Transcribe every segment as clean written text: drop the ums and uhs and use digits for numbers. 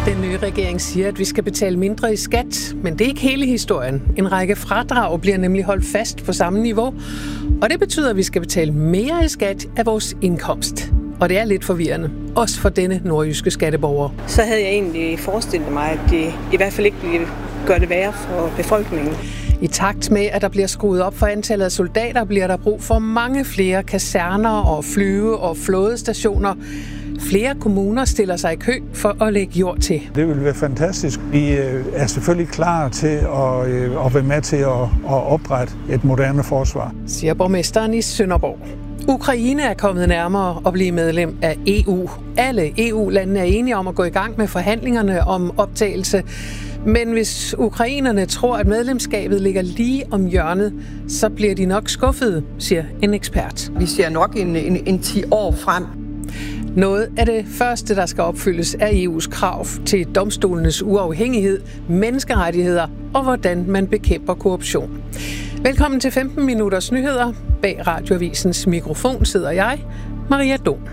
Den nye regering siger, at vi skal betale mindre i skat, men det er ikke hele historien. En række fradrag bliver nemlig holdt fast på samme niveau, og det betyder, at vi skal betale mere i skat af vores indkomst. Og det er lidt forvirrende, også for denne nordjyske skatteborger. Så havde jeg egentlig forestillet mig, at det i hvert fald ikke ville gøre det værre for befolkningen. I takt med, at der bliver skruet op for antallet af soldater, bliver der brug for mange flere kaserner og flyve- og flådestationer. Flere kommuner stiller sig i kø for at lægge jord til. Det vil være fantastisk. Vi er selvfølgelig klar til at være med til at oprette et moderne forsvar, siger borgmesteren i Sønderborg. Ukraine er kommet nærmere at blive medlem af EU. Alle EU-landene er enige om at gå i gang med forhandlingerne om optagelse. Men hvis ukrainerne tror, at medlemskabet ligger lige om hjørnet, så bliver de nok skuffede, siger en ekspert. Vi ser nok en 10 år frem. Noget af det første, der skal opfyldes, er EU's krav til domstolenes uafhængighed, menneskerettigheder og hvordan man bekæmper korruption. Velkommen til 15 minutters nyheder. Bag Radioavisens mikrofon sidder jeg, Maria Dom.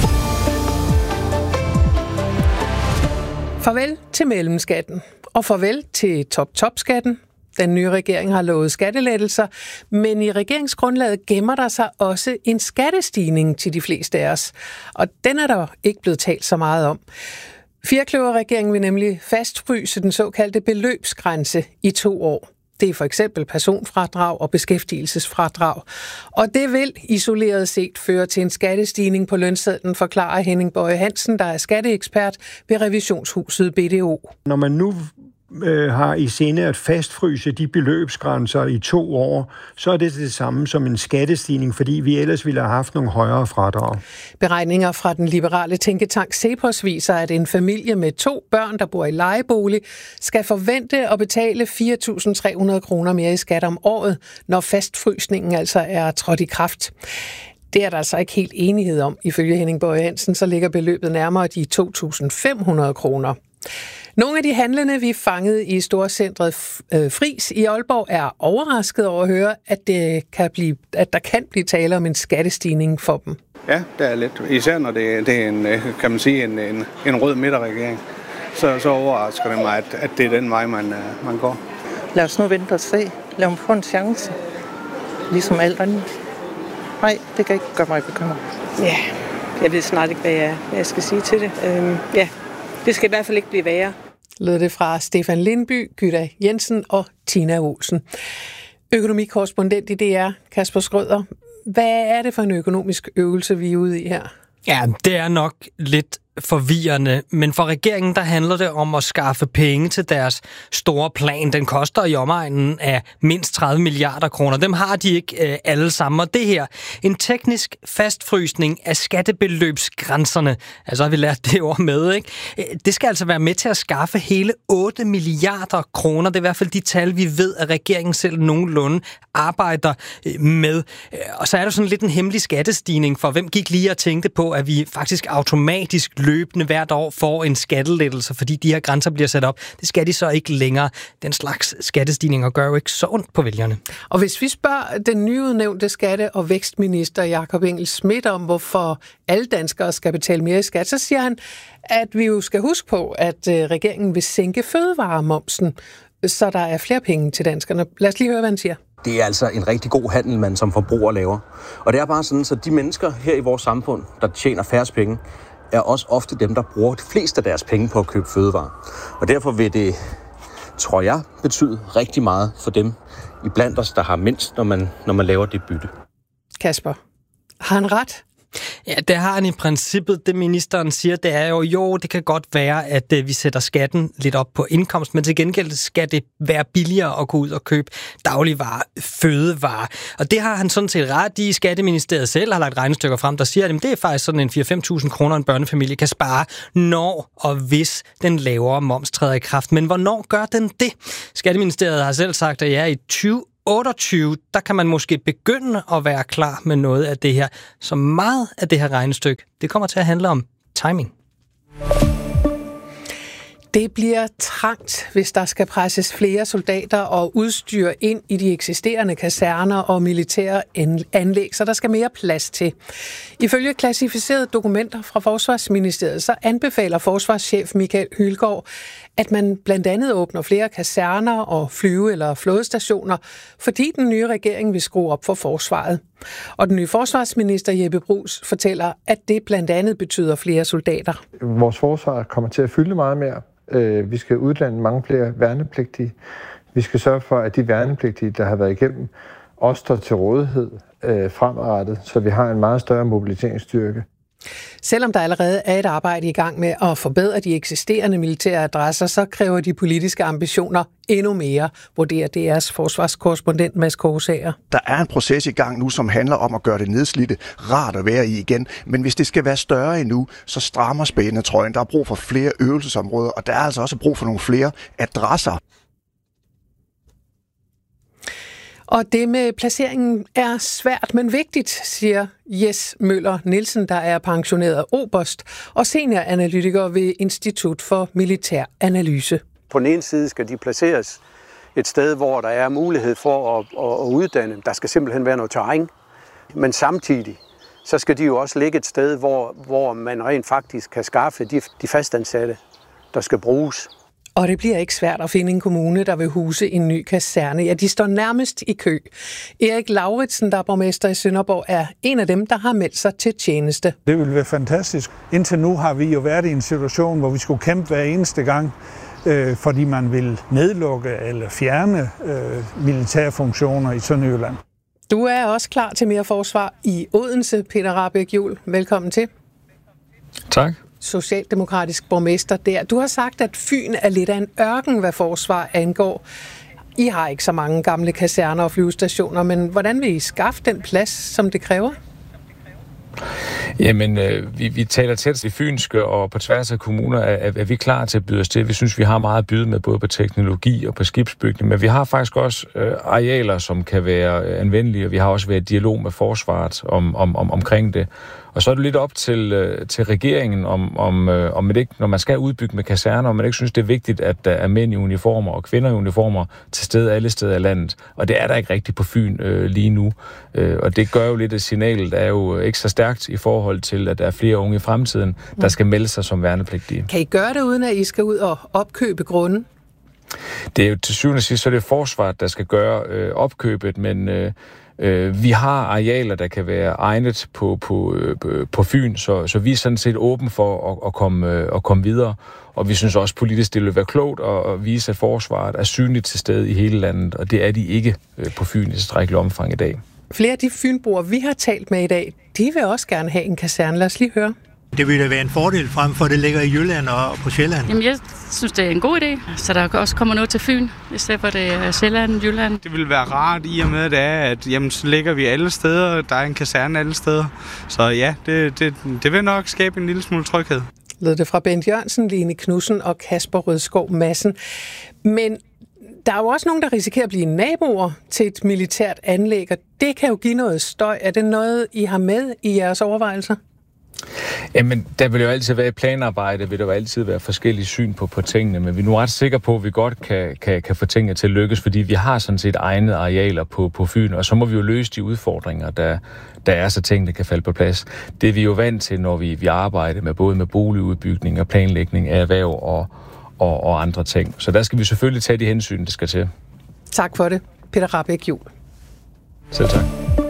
Farvel til mellemskatten, og farvel til top-top-skatten. Den nye regering har lovet skattelettelser, men i regeringsgrundlaget gemmer der sig også en skattestigning til de fleste af os. Og den er der ikke blevet talt så meget om. Firkløverregeringen vil nemlig fastfryse den såkaldte beløbsgrænse i 2 år. Det er for eksempel personfradrag og beskæftigelsesfradrag. Og det vil isoleret set føre til en skattestigning på lønsedlen, forklarer Henning Bøje Hansen, der er skatteekspert ved revisionshuset BDO. Når man nu har i sinde at fastfryse de beløbsgrænser i 2 år, så er det samme som en skattestigning, fordi vi ellers ville have haft nogle højere fradrag. Beregninger fra den liberale tænketank CEPOS viser, at en familie med 2 børn, der bor i lejebolig, skal forvente at betale 4.300 kroner mere i skat om året, når fastfrysningen altså er trådt i kraft. Det er der altså ikke helt enighed om. Ifølge Henning Bøje Hansen, så ligger beløbet nærmere de 2.500 kroner. Nogle af de handlende, vi fangede i storcentret Friis i Aalborg, er overrasket over at høre, at der kan blive tale om en skattestigning for dem. Ja, det er lidt. Især når det er en, kan man sige, en rød midterregering. Så overrasker det mig, at det er den vej, man går. Lad os nu vente og se. Lad mig få en chance. Ligesom alt andet. Nej, det kan ikke gøre mig bekymret. Ja, jeg ved snart ikke, hvad jeg skal sige til det. Det skal i hvert fald ikke blive værre. Lød det fra Stefan Lindby, Gyda Jensen og Tina Olsen. Økonomikorrespondent i DR, Kasper Schrøder. Hvad er det for en økonomisk øvelse, vi er ude i her? Ja, det er nok lidt forvirrende, men for regeringen der handler det om at skaffe penge til deres store plan. Den koster i omegnen af mindst 30 milliarder kroner. Dem har de ikke alle sammen. Og det her, en teknisk fastfrysning af skattebeløbsgrænserne, altså har vi lært det ord med, ikke? Det skal altså være med til at skaffe hele 8 milliarder kroner. Det er i hvert fald de tal, vi ved, at regeringen selv nogenlunde arbejder med. Og så er der sådan lidt en hemmelig skattestigning, for hvem gik lige og tænkte på, at vi faktisk automatisk løbende hvert år får en skattelettelse, fordi de her grænser bliver sat op. Det skal de så ikke længere. Den slags skattestigninger gør jo ikke så ondt på vælgerne. Og hvis vi spørger den nyudnævnte skatte- og vækstminister Jakob Engel-Schmidt om, hvorfor alle danskere skal betale mere i skat, så siger han, at vi jo skal huske på, at regeringen vil sænke fødevaremomsen, så der er flere penge til danskerne. Lad os lige høre, hvad han siger. Det er altså en rigtig god handel, man som forbruger laver. Og det er bare sådan, så de mennesker her i vores samfund, der tjener færrest penge, er også ofte dem, der bruger de fleste af deres penge på at købe fødevarer. Og derfor vil det, tror jeg, betyde rigtig meget for dem iblandt os, der har mindst, når man laver det bytte. Kasper, har han ret? Ja, det har han i princippet. Det ministeren siger, det er jo, det kan godt være, at vi sætter skatten lidt op på indkomst, men til gengæld skal det være billigere at gå ud og købe dagligvarer, fødevarer. Og det har han sådan set ret i. Skatteministeriet selv har lagt regnestykker frem, der siger, at det er faktisk sådan en 4-5.000 kroner, en børnefamilie kan spare, når og hvis den lavere moms træder i kraft. Men hvornår gør den det? Skatteministeriet har selv sagt, at ja, i 2028, der kan man måske begynde at være klar med noget af det her. Så meget af det her regnestykke, det kommer til at handle om timing. Det bliver trangt, hvis der skal presses flere soldater og udstyr ind i de eksisterende kaserner og militære anlæg, så der skal mere plads til. Ifølge klassificerede dokumenter fra Forsvarsministeriet, så anbefaler forsvarschef Michael Hylgaard, at man blandt andet åbner flere kaserner og flyve- eller flådestationer, fordi den nye regering vil skrue op for forsvaret. Og den nye forsvarsminister Jeppe Bruus fortæller, at det blandt andet betyder flere soldater. Vores forsvar kommer til at fylde meget mere. Vi skal uddanne mange flere værnepligtige. Vi skal sørge for, at de værnepligtige, der har været igennem, også står til rådighed fremadrettet, så vi har en meget større mobiliseringsstyrke. Selvom der allerede er et arbejde i gang med at forbedre de eksisterende militære adresser, så kræver de politiske ambitioner endnu mere, vurderer DR's forsvarskorrespondent Mads Korsager. Der er en proces i gang nu, som handler om at gøre det nedslidte rart at være i igen. Men hvis det skal være større endnu, så strammer spændetrøjen. Der er brug for flere øvelsesområder, og der er altså også brug for nogle flere adresser. Og det med placeringen er svært, men vigtigt, siger Jes Møller Nielsen, der er pensioneret oberst og senioranalytiker ved Institut for Militær Analyse. På den ene side skal de placeres et sted, hvor der er mulighed for at uddanne. Der skal simpelthen være noget terræn, men samtidig så skal de jo også ligge et sted, hvor man rent faktisk kan skaffe de fastansatte, der skal bruges. Og det bliver ikke svært at finde en kommune, der vil huse en ny kaserne. Ja, de står nærmest i kø. Erik Lauritsen, der er borgmester i Sønderborg, er en af dem, der har meldt sig til tjeneste. Det vil være fantastisk. Indtil nu har vi jo været i en situation, hvor vi skulle kæmpe hver eneste gang, fordi man vil nedlukke eller fjerne militære funktioner i Sønderjylland. Du er også klar til mere forsvar i Odense, Peter Rahbæk Juhl. Velkommen til. Tak. Socialdemokratisk borgmester der. Du har sagt, at Fyn er lidt af en ørken, hvad forsvar angår. I har ikke så mange gamle kaserner og flyvestationer, men hvordan vil I skaffe den plads, som det kræver? Jamen, vi taler tæt i fynske, og på tværs af kommuner er vi klar til at byde os til. Vi synes, vi har meget at byde med, både på teknologi og på skibsbygning, men vi har faktisk også arealer, som kan være anvendelige, og vi har også været i dialog med forsvaret omkring det. Og så er det lidt op til regeringen, om det ikke, når man skal udbygge med kaserner, om man ikke synes, det er vigtigt, at der er mænd i uniformer og kvinder i uniformer til stede alle steder i landet. Og det er der ikke rigtigt på Fyn lige nu. Og det gør jo lidt, at signalet er jo ikke så stærkt i forhold til, at der er flere unge i fremtiden, der skal melde sig som værnepligtige. Kan I gøre det, uden at I skal ud og opkøbe grunden? Det er jo til syvende og sidst, så er det forsvaret, der skal gøre opkøbet, men vi har arealer, der kan være egnet på Fyn, så vi er sådan set åbne for at komme videre. Og vi synes også politisk, det vil være klogt at vise, at forsvaret er synligt til stede i hele landet, og det er de ikke på Fyn i tilstrækkelig omfang i dag. Flere af de fynboere, vi har talt med i dag, de vil også gerne have en kaserne. Lad os lige høre. Det ville da være en fordel frem for, at det ligger i Jylland og på Sjælland. Jamen, jeg synes, det er en god idé, så der også kommer noget til Fyn, i stedet for det er Sjælland, Jylland. Det ville være rart i og med, at jamen, så ligger vi alle steder, der er en kaserne alle steder. Så ja, det vil nok skabe en lille smule tryghed. Lød det fra Bent Jørgensen, Line Knudsen og Kasper Rødskov Madsen. Men der er jo også nogen, der risikerer at blive naboer til et militært anlæg, og det kan jo give noget støj. Er det noget, I har med i jeres overvejelser? Jamen, der vil jo altid være i planarbejde, vil der jo altid være forskellige syn på tingene, men vi er nu ret sikre på, at vi godt kan få tingene til at lykkes, fordi vi har sådan set egne arealer på Fyn, og så må vi jo løse de udfordringer, der er, så tingene kan falde på plads. Det er vi jo vant til, når vi arbejder med både med boligudbygning og planlægning af erhverv og andre ting. Så der skal vi selvfølgelig tage de hensyn, det skal til. Tak for det, Peter Rahbæk Juhl. Selv tak.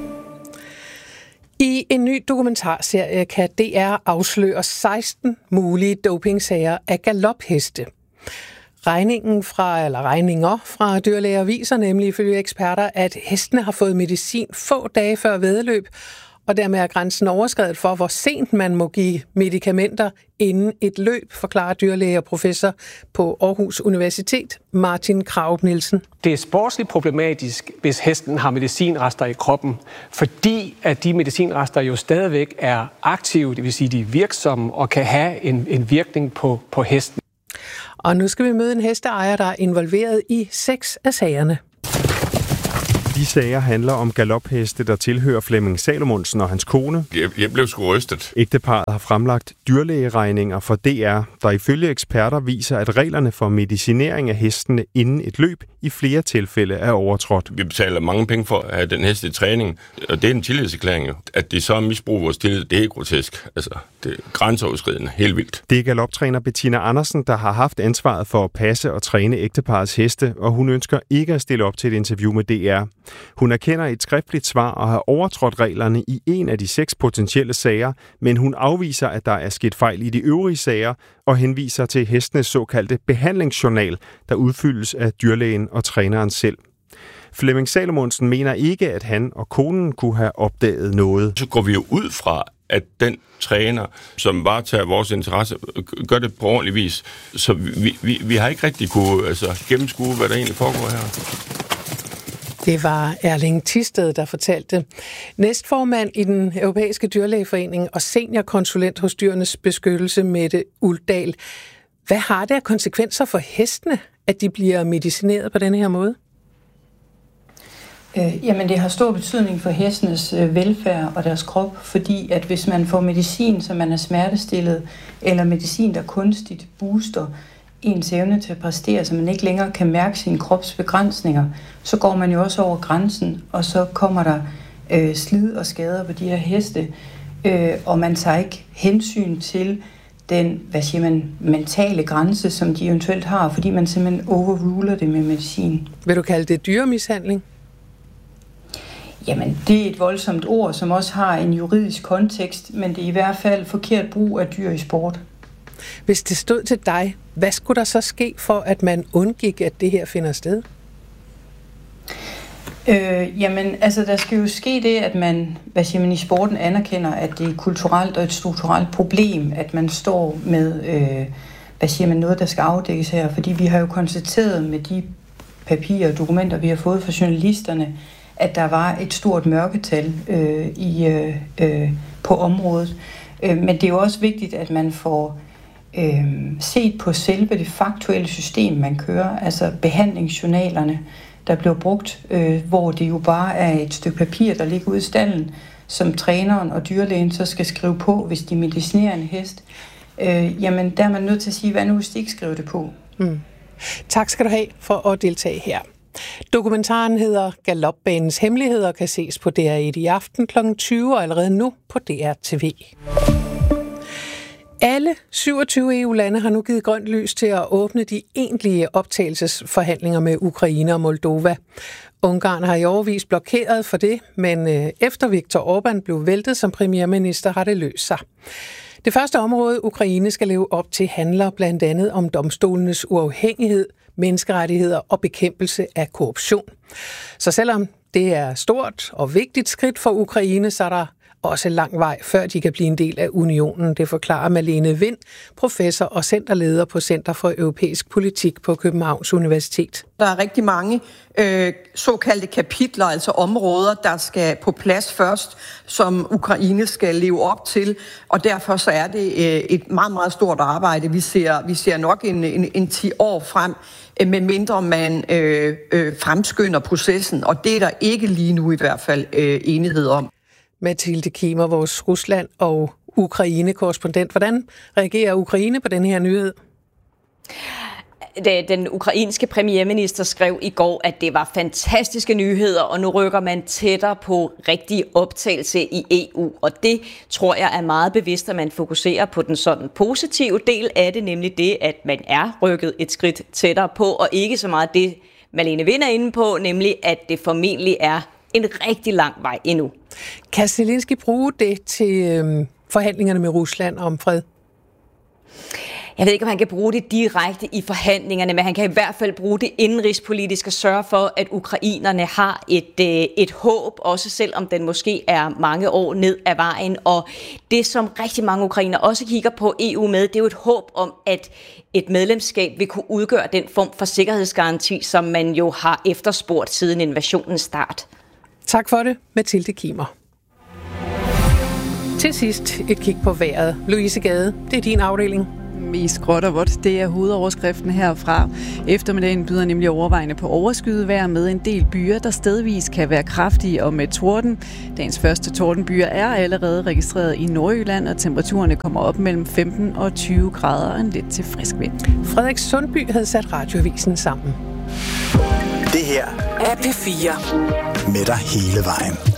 I en ny dokumentarserie kan DR afsløre 16 mulige dopingsager af galopheste. Regninger fra dyrlæger viser nemlig ifølge eksperter, at hestene har fået medicin få dage før væddeløb, og dermed er grænsen overskredet for, hvor sent man må give medikamenter inden et løb, forklarer dyrlæge og professor på Aarhus Universitet, Martin Krarup Nielsen. Det er sportsligt problematisk, hvis hesten har medicinrester i kroppen, fordi at de medicinrester jo stadigvæk er aktive, det vil sige, de er virksomme og kan have en virkning på hesten. Og nu skal vi møde en hesteejer, der er involveret i 6 af sagerne. De sager handler om galopheste, der tilhører Flemming Salomonsen og hans kone. Jeg blev sgu rystet. Ægteparret har fremlagt dyrlægeregninger for DR, der ifølge eksperter viser, at reglerne for medicinering af hestene inden et løb i flere tilfælde er overtrådt. Vi betaler mange penge for at have den hest i træning, og det er en tillidserklæring. At de så misbruger vores tillid, det er grotesk. Altså, det er grænseoverskridende, helt vildt. Det er galoptræner Bettina Andersen, der har haft ansvaret for at passe og træne ægteparrets heste, og hun ønsker ikke at stille op til et interview med DR. Hun erkender i et skriftligt svar at have overtrådt reglerne i en af de 6 potentielle sager, men hun afviser, at der er sket fejl i de øvrige sager, og henviser til hestenes såkaldte behandlingsjournal, der udfyldes af dyrlægen og træneren selv. Flemming Salomonsen mener ikke, at han og konen kunne have opdaget noget. Så går vi jo ud fra, at den træner, som varetager vores interesse, gør det på ordentlig vis. Så vi har ikke rigtig kunne gennemskue, hvad der egentlig foregår her. Det var Erling Thisted, der fortalte. Næstformand i den Europæiske Dyrlægeforening og seniorkonsulent hos Dyrenes Beskyttelse, Mette Uldal. Hvad har det af konsekvenser for hestene, at de bliver medicineret på denne her måde? Jamen det har stor betydning for hestenes velfærd og deres krop, fordi at hvis man får medicin, så man er smertestillet, eller medicin, der kunstigt booster ens evne til at præstere, så man ikke længere kan mærke sine kropsbegrænsninger, så går man jo også over grænsen, og så kommer der slid og skader på de her heste, og man tager ikke hensyn til den, mentale grænse, som de eventuelt har, fordi man simpelthen overruler det med medicin. Vil du kalde det dyremishandling? Jamen, det er et voldsomt ord, som også har en juridisk kontekst, men det er i hvert fald forkert brug af dyr i sport. Hvis det stod til dig, hvad skulle der så ske for, at man undgik, at det her finder sted? Der skal jo ske det, at man, i sporten anerkender, at det er kulturelt og et strukturelt problem, at man står med, noget, der skal afdækkes her. Fordi vi har jo konstateret med de papirer og dokumenter, vi har fået fra journalisterne, at der var et stort mørketal på området. Men det er jo også vigtigt, at man får set på selve det faktuelle system, man kører, altså behandlingsjournalerne, der bliver brugt, hvor det jo bare er et stykke papir, der ligger ude i stallen, som træneren og dyrlægen så skal skrive på, hvis de medicinerer en hest. Der er man nødt til at sige, hvad nu hvis de ikke skriver det på? Tak skal du have for at deltage her. Dokumentaren hedder Galopbanens Hemmeligheder, kan ses på DR1 i aften kl. 20 og allerede nu på DR TV. Alle 27 EU-lande har nu givet grønt lys til at åbne de egentlige optagelsesforhandlinger med Ukraine og Moldova. Ungarn har i årevis blokeret for det, men efter Viktor Orbán blev væltet som premierminister, har det løst sig. Det første område, Ukraine skal leve op til, handler blandt andet om domstolenes uafhængighed, menneskerettigheder og bekæmpelse af korruption. Så selvom det er stort og vigtigt skridt for Ukraine, så er der også lang vej, før de kan blive en del af unionen. Det forklarer Malene Vind, professor og centerleder på Center for Europæisk Politik på Københavns Universitet. Der er rigtig mange såkaldte kapitler, altså områder, der skal på plads først, som Ukraine skal leve op til, og derfor så er det et meget, meget stort arbejde. Vi ser nok en 10 år frem, medmindre man fremskynder processen, og det er der ikke lige nu i hvert fald enighed om. Mathilde Kimer, vores Rusland- og Ukraine-korrespondent. Hvordan reagerer Ukraine på den her nyhed? Den ukrainske premierminister skrev i går, at det var fantastiske nyheder, og nu rykker man tættere på rigtig optagelse i EU. Og det tror jeg er meget bevidst, at man fokuserer på den sådan positive del af det, nemlig det, at man er rykket et skridt tættere på, og ikke så meget det, Malene Vind er inde på, nemlig at det formentlig er en rigtig lang vej endnu. Kan Zelensky bruge det til forhandlingerne med Rusland om fred? Jeg ved ikke, om han kan bruge det direkte i forhandlingerne, men han kan i hvert fald bruge det indenrigspolitisk og sørge for, at ukrainerne har et håb, også selvom den måske er mange år ned ad vejen. Og det, som rigtig mange ukrainer også kigger på EU med, det er jo et håb om, at et medlemskab vil kunne udgøre den form for sikkerhedsgaranti, som man jo har efterspurgt siden invasionens start. Tak for det, Mathilde Kimer. Til sidst et kig på vejret. Louise Gade, det er din afdeling. mest gråt og vådt. Det er hovedoverskriften herfra. Eftermiddagen byder nemlig overvejende på overskyet med en del byer, der stedvis kan være kraftige og med torden. Dagens første tordenbyer er allerede registreret i Nordjylland, og temperaturerne kommer op mellem 15 og 20 grader og en lidt til frisk vind. Frederik Sundby havde sat radioavisen sammen. Det her er P4 med dig hele vejen.